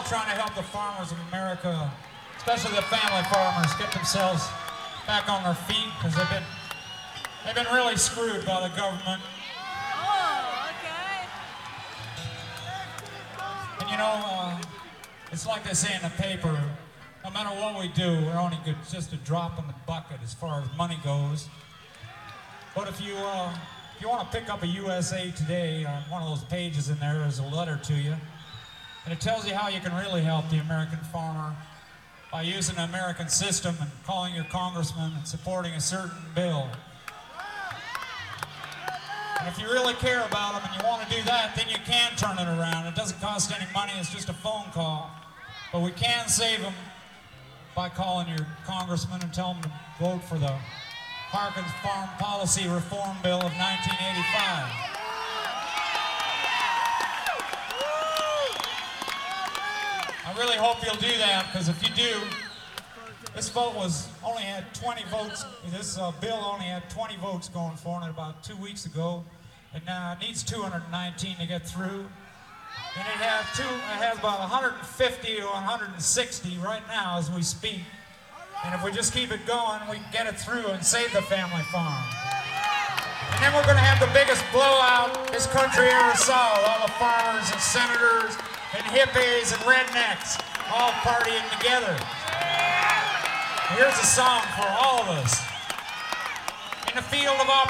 trying to help the farmers of America, especially the family farmers, get themselves back on their feet because they've been really screwed by the government. Oh, okay. And you know, it's like they say in the paper, no matter what we do, we're only good, just a drop in the bucket as far as money goes. But if you want to pick up a USA Today, on one of those pages in there, there's a letter to you. And it tells you how you can really help the American farmer by using the American system and calling your congressman and supporting a certain bill. And if you really care about them and you want to do that, then you can turn it around. It doesn't cost any money, it's just a phone call. But we can save them by calling your congressman and tell them to vote for the Harkins Farm Policy Reform Bill of 1985. I really hope you'll do that, because if you do, this vote only had 20 votes. This bill only had 20 votes going for it about 2 weeks ago, and now it needs 219 to get through. And it has about 150 or 160 right now as we speak. And if we just keep it going, we can get it through and save the family farm. And then we're going to have the biggest blowout this country ever saw. All the farmers and senators and hippies and rednecks all partying together. Here's a song for all of us. In the field of